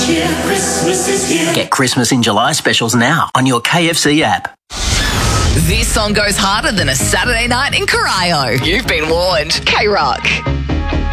Christmas is here. Get Christmas in July specials now on your KFC app. This song goes harder than a Saturday night in Corio. You've been warned. K-Rock.